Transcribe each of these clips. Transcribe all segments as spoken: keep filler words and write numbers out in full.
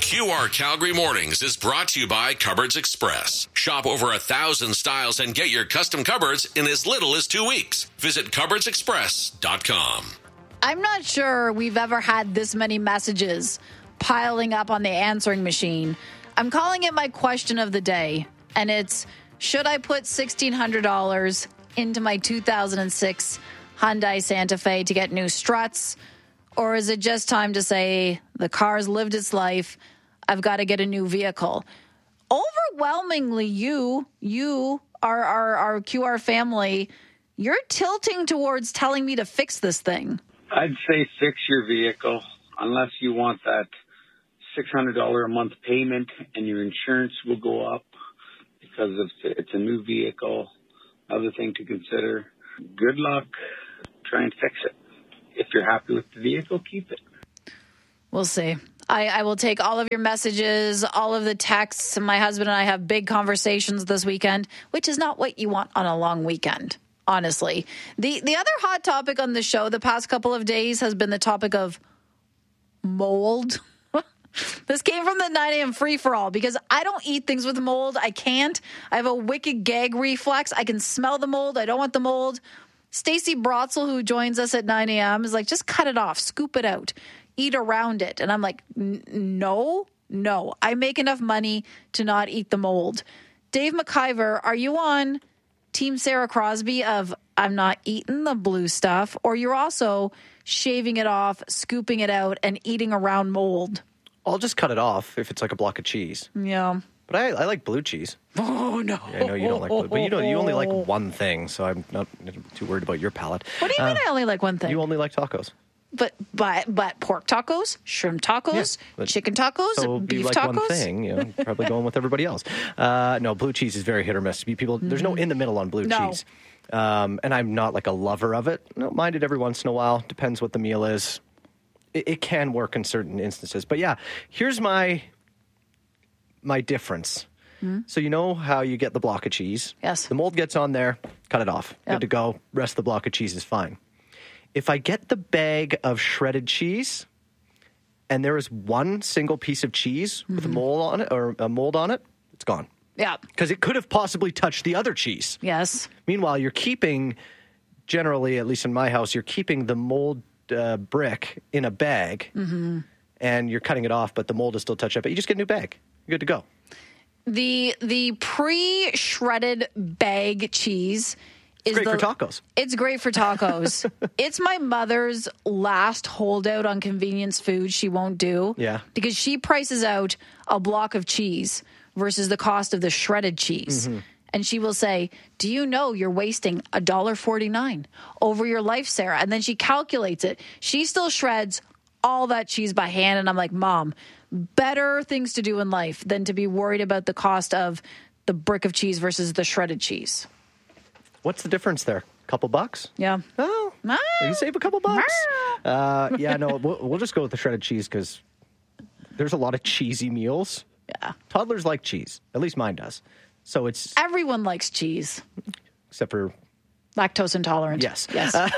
Q R Calgary Mornings is brought to you by Cupboards Express. Shop over a thousand styles and get your custom cupboards in as little as two weeks. Visit cupboards express dot com. I'm not sure we've ever had this many messages piling up on the answering machine. I'm calling it my question of the day, and it's, should I put sixteen hundred dollars into my two thousand six Hyundai Santa Fe to get new struts? Or is it just time to say the car's lived its life, I've got to get a new vehicle? Overwhelmingly, you, you, our, our, our Q R family, you're tilting towards telling me to fix this thing. I'd say fix your vehicle, unless you want that six hundred dollars a month payment and your insurance will go up because it's a new vehicle. Other thing to consider, good luck, try and fix it. If you're happy with the vehicle, keep it. We'll see. I, I will take all of your messages, all of the texts. My husband and I have big conversations this weekend, which is not what you want on a long weekend, honestly. The the other hot topic on the show the past couple of days has been the topic of mold. This came from the nine a.m. free-for-all because I don't eat things with mold. I can't. I have a wicked gag reflex. I can smell the mold. I don't want the mold. Stacey Brotzel, who joins us at nine a.m., is like, just cut it off, scoop it out, eat around it. And I'm like, no, no. I make enough money to not eat the mold. Dave McIver, are you on Team Sarah Crosby of I'm not eating the blue stuff, or you're also shaving it off, scooping it out, and eating around mold? I'll just cut it off if it's like a block of cheese. Yeah. But I, I like blue cheese. Oh, no. Yeah, I know you don't like blue, but you know you only like one thing, so I'm not too worried about your palate. What do you uh, mean I only like one thing? You only like tacos. But but but pork tacos, shrimp tacos, yeah, chicken tacos, so beef you like tacos. One thing, you know, probably going with everybody else. Uh, no, blue cheese is very hit or miss. People, mm-hmm. There's no in the middle on blue no. cheese. Um, and I'm not like a lover of it. I don't mind it every once in a while. Depends what the meal is. It, it can work in certain instances. But yeah, here's my my difference. Mm-hmm. So you know how you get the block of cheese? Yes. The mold gets on there, cut it off. Yep. Good to go. Rest of the block of cheese is fine. If I get the bag of shredded cheese and there is one single piece of cheese mm-hmm. with a mold on it or a mold on it, it's gone. Yeah. Because it could have possibly touched the other cheese. Yes. Meanwhile, you're keeping, generally, at least in my house, you're keeping the mold uh, brick in a bag mm-hmm. and you're cutting it off, but the mold is still touched up. But you just get a new bag. You're good to go. The the pre-shredded bag cheese is it's great the, for tacos. It's great for tacos. It's my mother's last holdout on convenience food she won't do. Yeah. Because she prices out a block of cheese versus the cost of the shredded cheese. Mm-hmm. And she will say, do you know you're wasting one dollar forty-nine over your life, Sarah? And then she calculates it. She still shreds all that cheese by hand. And I'm like, Mom, better things to do in life than to be worried about the cost of the brick of cheese versus the shredded cheese. What's the difference there? Couple bucks? Yeah. Oh, ah. You save a couple bucks. Ah. uh, yeah, no, we'll, we'll just go with the shredded cheese because there's a lot of cheesy meals. Yeah. Toddlers like cheese. At least mine does. So it's... Everyone likes cheese. Except for... Lactose intolerant. Yes. Yes. Uh,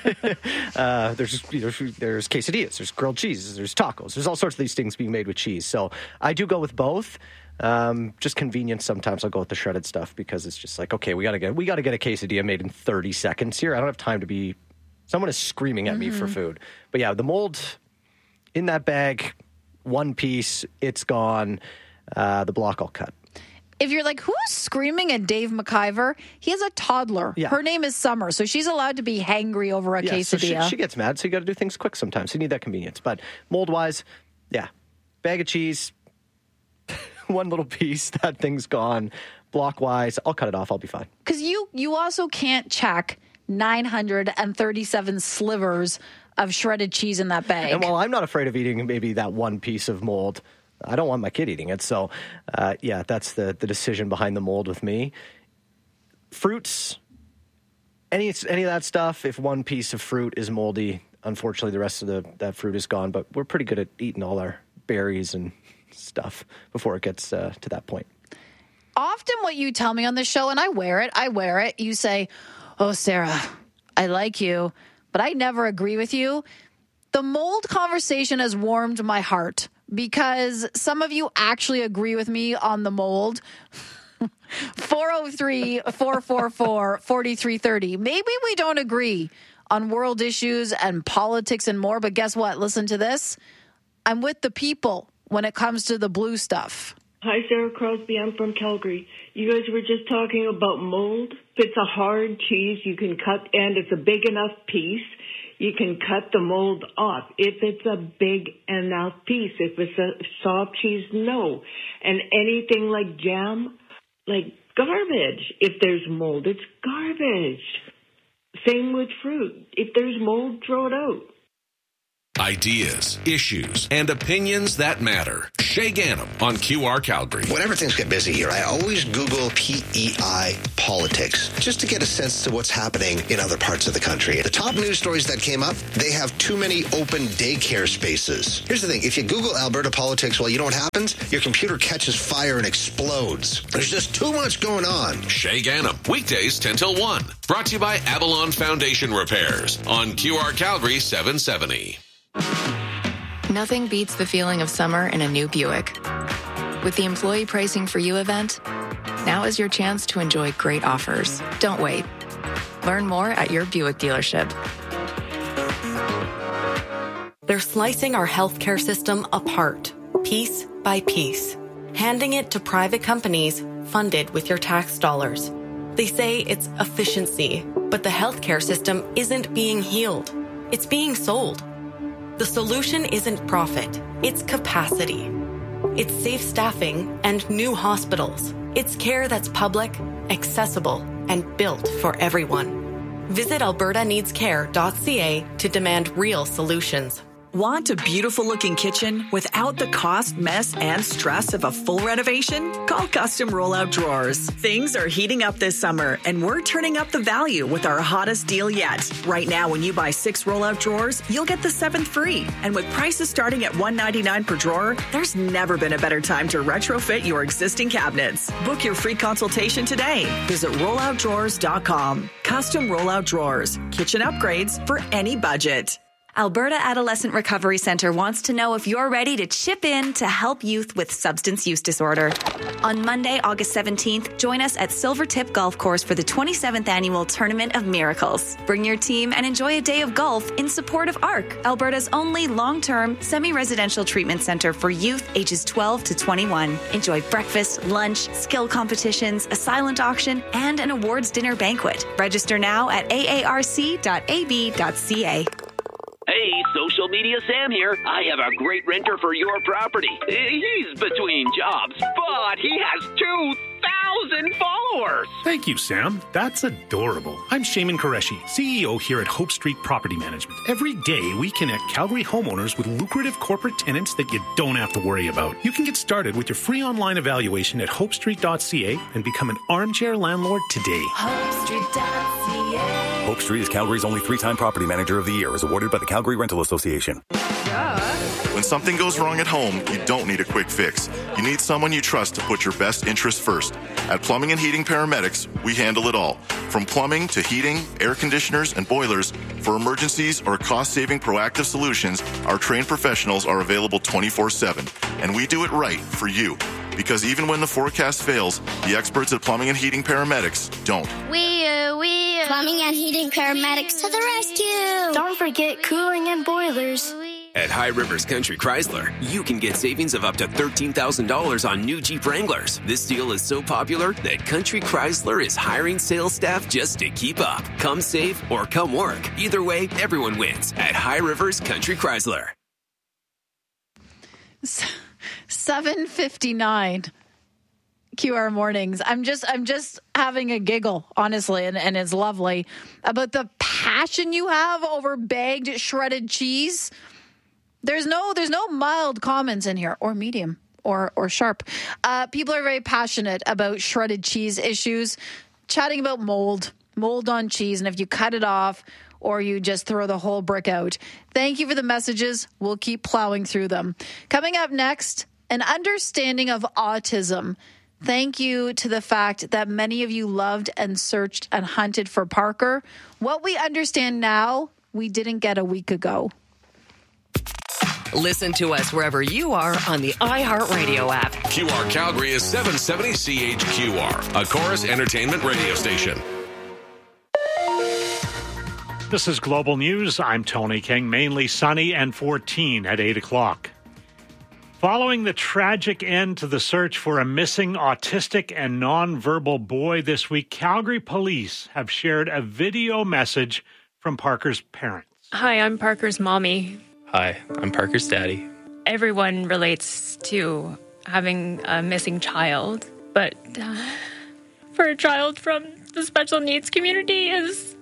uh, there's, there's there's quesadillas, there's grilled cheeses, there's tacos. There's all sorts of these things being made with cheese. So I do go with both. Um, just convenience. Sometimes I'll go with the shredded stuff because it's just like, okay, we gotta get we gotta get a quesadilla made in thirty seconds here. I don't have time to be. Someone is screaming at mm-hmm. me for food. But yeah, the mold in that bag, one piece, it's gone. Uh, the block I'll cut. If you're like, who's screaming at Dave McIver? He has a toddler. Yeah. Her name is Summer, so she's allowed to be hangry over a yeah, quesadilla. So she, she gets mad, so you got to do things quick sometimes. So you need that convenience. But mold-wise, yeah, bag of cheese, one little piece, that thing's gone. Block-wise, I'll cut it off. I'll be fine. Because you, you also can't check nine hundred thirty-seven slivers of shredded cheese in that bag. And while I'm not afraid of eating maybe that one piece of mold, I don't want my kid eating it. So, uh, yeah, that's the, the decision behind the mold with me. Fruits, any any of that stuff, if one piece of fruit is moldy, unfortunately the rest of the that fruit is gone. But we're pretty good at eating all our berries and stuff before it gets uh, to that point. Often what you tell me on the show, and I wear it, I wear it, you say, oh, Sarah, I like you, but I never agree with you. The mold conversation has warmed my heart because some of you actually agree with me on the mold. four oh three, four four four, four three three oh. Maybe we don't agree on world issues and politics and more, but guess what? Listen to this. I'm with the people when it comes to the blue stuff. Hi, Sarah Crosby. I'm from Calgary. You guys were just talking about mold. If it's a hard cheese, you can cut, and it's a big enough piece, you can cut the mold off. If it's a big enough piece, if it's a soft cheese, no. And anything like jam, like garbage. If there's mold, it's garbage. Same with fruit. If there's mold, throw it out. Ideas, issues, and opinions that matter. Shay Ganem on Q R Calgary. Whenever things get busy here, I always Google P E I politics just to get a sense to what's happening in other parts of the country. The top news stories that came up, they have too many open daycare spaces. Here's the thing. If you Google Alberta politics, well, you know what happens? Your computer catches fire and explodes. There's just too much going on. Shay Ganem, weekdays ten till one. Brought to you by Avalon Foundation Repairs on Q R Calgary seven seventy. Nothing beats the feeling of summer in a new Buick. With the Employee Pricing for You event, now is your chance to enjoy great offers. Don't wait. Learn more at your Buick dealership. They're slicing our healthcare system apart, piece by piece, handing it to private companies funded with your tax dollars. They say it's efficiency, but the healthcare system isn't being healed. It's being sold. The solution isn't profit, it's capacity. It's safe staffing and new hospitals. It's care that's public, accessible, and built for everyone. Visit alberta needs care dot c a to demand real solutions. Want a beautiful-looking kitchen without the cost, mess, and stress of a full renovation? Call Custom Rollout Drawers. Things are heating up this summer, and we're turning up the value with our hottest deal yet. Right now, when you buy six rollout drawers, you'll get the seventh free. And with prices starting at one hundred ninety-nine dollars per drawer, there's never been a better time to retrofit your existing cabinets. Book your free consultation today. Visit rollout drawers dot com. Custom Rollout Drawers. Kitchen upgrades for any budget. Alberta Adolescent Recovery Centre wants to know if you're ready to chip in to help youth with substance use disorder. On Monday, August seventeenth, join us at Silvertip Golf Course for the twenty-seventh Annual Tournament of Miracles. Bring your team and enjoy a day of golf in support of A R C, Alberta's only long-term, semi-residential treatment centre for youth ages twelve to twenty-one. Enjoy breakfast, lunch, skill competitions, a silent auction, and an awards dinner banquet. Register now at a a r c dot a b dot c a. Hey, Social Media Sam here. I have a great renter for your property. He's between jobs, but he has two thousand followers. Thank you, Sam. That's adorable. I'm Shaman Qureshi, C E O here at Hope Street Property Management. Every day, we connect Calgary homeowners with lucrative corporate tenants that you don't have to worry about. You can get started with your free online evaluation at hope street dot c a and become an armchair landlord today. hope street dot c a. Hope Street is Calgary's only three-time Property Manager of the Year, as awarded by the Calgary Rental Association. When something goes wrong at home, you don't need a quick fix. You need someone you trust to put your best interests first. At Plumbing and Heating Paramedics, we handle it all. From plumbing to heating, air conditioners, and boilers, for emergencies or cost-saving proactive solutions, our trained professionals are available twenty-four seven. And we do it right for you. Because even when the forecast fails, the experts at Plumbing and Heating Paramedics don't. We, uh, we, uh, Plumbing and Heating Paramedics to the rescue! Don't forget cooling and boilers. At High Rivers Country Chrysler, you can get savings of up to thirteen thousand dollars on new Jeep Wranglers. This deal is so popular that Country Chrysler is hiring sales staff just to keep up. Come save or come work. Either way, everyone wins at High Rivers Country Chrysler. seven fifty-nine Q R Mornings. I'm just I'm just having a giggle, honestly, and, and it's lovely, about the passion you have over bagged shredded cheese. There's no there's no mild comments in here, or medium, or or sharp. Uh, people are very passionate about shredded cheese issues, chatting about mold, mold on cheese, and if you cut it off or you just throw the whole brick out. Thank you for the messages. We'll keep plowing through them. Coming up next, an understanding of autism. Thank you to the fact that many of you loved and searched and hunted for Parker. What we understand now, we didn't get a week ago. Listen to us wherever you are on the iHeartRadio app. Q R Calgary is seven seventy C H Q R, a Chorus Entertainment radio station. This is Global News. I'm Tony King. Mainly sunny and fourteen at eight o'clock. Following the tragic end to the search for a missing autistic and nonverbal boy this week, Calgary police have shared a video message from Parker's parents. Hi, I'm Parker's mommy. Hi, I'm Parker's daddy. Everyone relates to having a missing child, but uh, for a child from the special needs community is...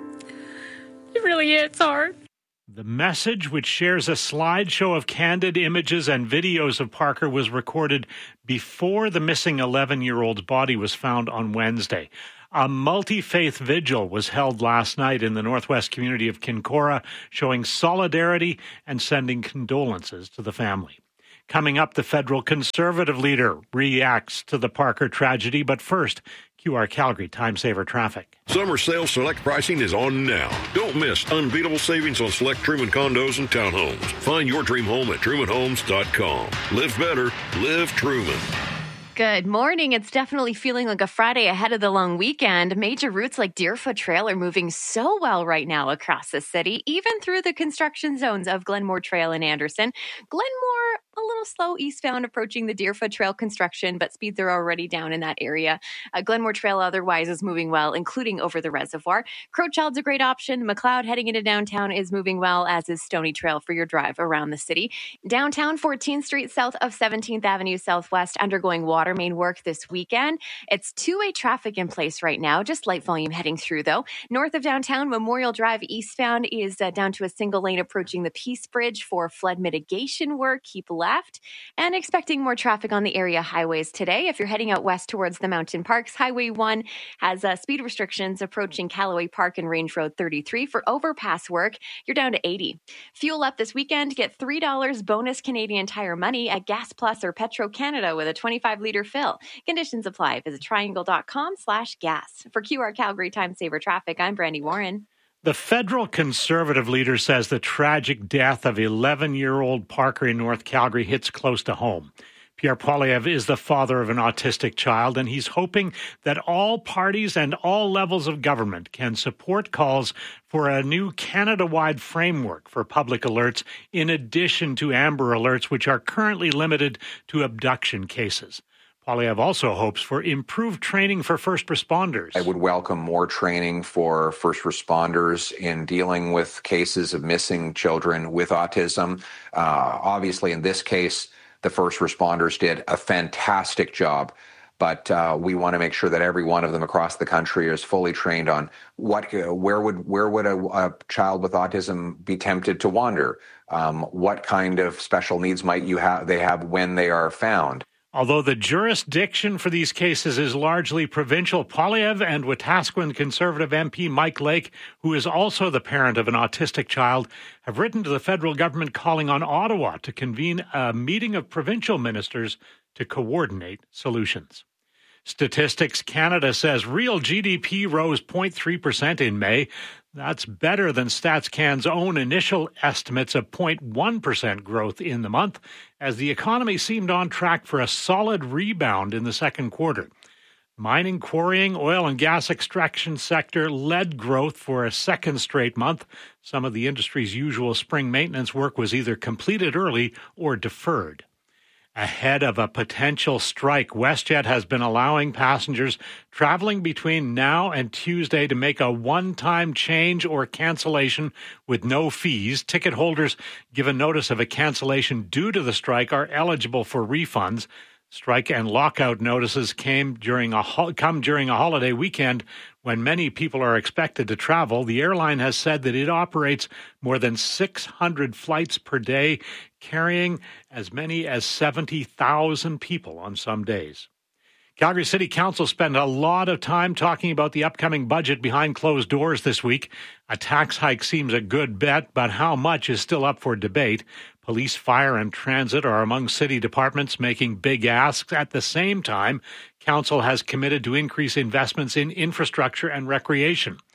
It really is hard. The message, which shares a slideshow of candid images and videos of Parker, was recorded before the missing eleven-year-old's body was found on Wednesday. A multi-faith vigil was held last night in the northwest community of Kincora, showing solidarity and sending condolences to the family. Coming up, the federal Conservative leader reacts to the Parker tragedy. But first, Q R Calgary Time Saver Traffic. Summer sale select pricing is on now. Don't miss unbeatable savings on select Truman condos and townhomes. Find your dream home at truman homes dot com. Live better. Live Truman. Good morning. It's definitely feeling like a Friday ahead of the long weekend. Major routes like Deerfoot Trail are moving so well right now across the city, even through the construction zones of Glenmore Trail in Anderson. Glenmore, a little slow eastbound approaching the Deerfoot Trail construction, but speeds are already down in that area. Uh, Glenmore Trail otherwise is moving well, including over the reservoir. Crowchild's a great option. McLeod heading into downtown is moving well, as is Stony Trail for your drive around the city. Downtown, fourteenth Street south of seventeenth Avenue Southwest, undergoing water main work this weekend. It's two-way traffic in place right now, just light volume heading through, though. North of downtown, Memorial Drive eastbound is uh, down to a single lane approaching the Peace Bridge for flood mitigation work. Keep left. And expecting more traffic on the area highways today. If you're heading out west towards the mountain parks, Highway one has uh, speed restrictions approaching Callaway Park and Range Road thirty-three. For overpass work, you're down to eighty. Fuel up this weekend. Get three dollars bonus Canadian Tire money at Gas Plus or Petro Canada with a twenty-five liter fill. Conditions apply. Visit triangle.com slash gas. For Q R Calgary Time Saver Traffic, I'm Brandy Warren. The federal Conservative leader says the tragic death of eleven-year-old Parker in North Calgary hits close to home. Pierre Poilievre is the father of an autistic child, and he's hoping that all parties and all levels of government can support calls for a new Canada-wide framework for public alerts, in addition to Amber Alerts, which are currently limited to abduction cases. Poilievre also hopes for improved training for first responders. I would welcome more training for first responders in dealing with cases of missing children with autism. Uh, obviously, in this case, the first responders did a fantastic job, but uh, we want to make sure that every one of them across the country is fully trained on what, where would where would a, a child with autism be tempted to wander? Um, what kind of special needs might you have? They have when they are found. Although the jurisdiction for these cases is largely provincial, Poilievre and Wetaskiwin Conservative M P Mike Lake, who is also the parent of an autistic child, have written to the federal government calling on Ottawa to convene a meeting of provincial ministers to coordinate solutions. Statistics Canada says real G D P rose zero point three percent in May. That's better than StatsCan's own initial estimates of zero point one percent growth in the month, as the economy seemed on track for a solid rebound in the second quarter. Mining, quarrying, oil and gas extraction sector led growth for a second straight month. Some of the industry's usual spring maintenance work was either completed early or deferred. Ahead of a potential strike, WestJet has been allowing passengers traveling between now and Tuesday to make a one-time change or cancellation with no fees. Ticket holders given notice of a cancellation due to the strike are eligible for refunds. Strike and lockout notices came during a ho- come during a holiday weekend when many people are expected to travel. The airline has said that it operates more than six hundred flights per day, carrying as many as seventy thousand people on some days. Calgary City Council spent a lot of time talking about the upcoming budget behind closed doors this week. A tax hike seems a good bet, but how much is still up for debate. Police, fire, and transit are among city departments making big asks. At the same time, Council has committed to increase investments in infrastructure and recreation.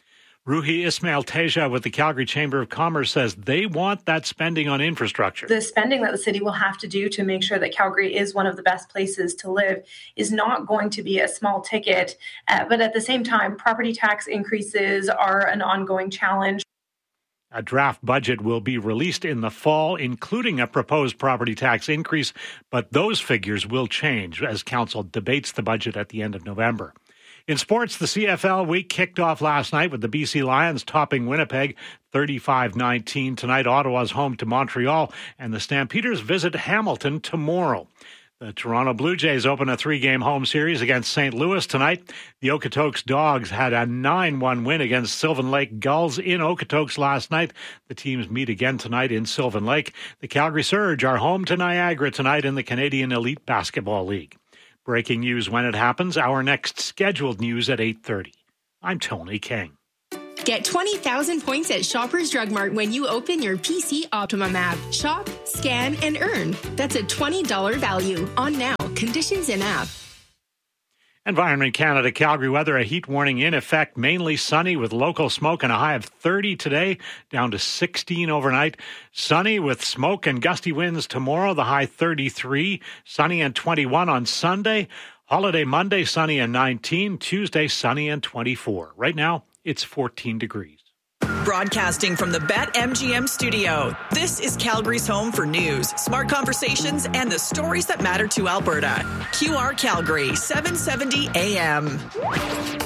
Ruhi Ismail Teja with the Calgary Chamber of Commerce says they want that spending on infrastructure. The spending that the city will have to do to make sure that Calgary is one of the best places to live is not going to be a small ticket. Uh, but at the same time, property tax increases are an ongoing challenge. A draft budget will be released in the fall, including a proposed property tax increase, but those figures will change as Council debates the budget at the end of November. In sports, the C F L week kicked off last night with the B C Lions topping Winnipeg thirty-five nineteen. Tonight, Ottawa's home to Montreal, and the Stampeders visit Hamilton tomorrow. The Toronto Blue Jays open a three-game home series against Saint Louis tonight. The Okotoks Dogs had a nine one win against Sylvan Lake Gulls in Okotoks last night. The teams meet again tonight in Sylvan Lake. The Calgary Surge are home to Niagara tonight in the Canadian Elite Basketball League. Breaking news when it happens. Our next scheduled news at eight thirty. I'm Tony King. Get twenty thousand points at Shoppers Drug Mart when you open your P C Optimum app. Shop, scan, and earn. That's a twenty dollars value. On now. Conditions in app. Environment Canada Calgary weather, a heat warning in effect, mainly sunny with local smoke and a high of thirty today, down to sixteen overnight. Sunny with smoke and gusty winds tomorrow, the high thirty-three. Sunny and twenty-one on Sunday. Holiday Monday, sunny and nineteen. Tuesday, sunny and twenty-four. Right now, it's fourteen degrees. Broadcasting from the BetMGM studio, this is Calgary's home for news, smart conversations, and the stories that matter to Alberta. Q R Calgary, seven seventy A M.